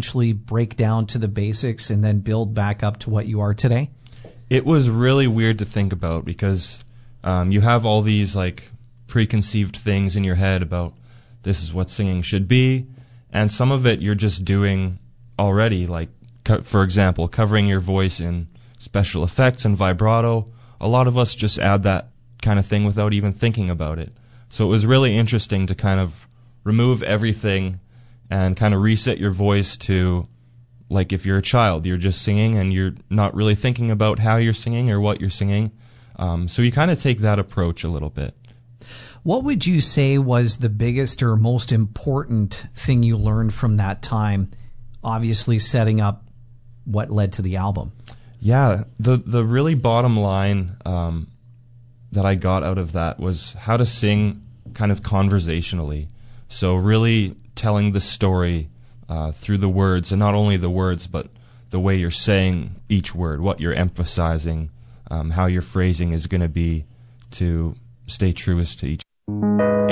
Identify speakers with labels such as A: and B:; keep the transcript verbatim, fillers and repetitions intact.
A: eventually break down to the basics and then build back up to what you are today?
B: It was really weird to think about because um, you have all these like preconceived things in your head about this is what singing should be, and some of it you're just doing already, like, co- for example, covering your voice in special effects and vibrato. A lot of us just add that kind of thing without even thinking about it. So it was really interesting to kind of remove everything and kind of reset your voice to, like, if you're a child, you're just singing and you're not really thinking about how you're singing or what you're singing. Um, so you kind of take that approach a little bit.
A: What would you say was the biggest or most important thing you learned from that time, obviously setting up what led to the album?
B: Yeah, the the really bottom line um, that I got out of that was how to sing kind of conversationally. So really telling the story uh, through the words, and not only the words, but the way you're saying each word, what you're emphasizing, um, how your phrasing is going to be to stay truest to each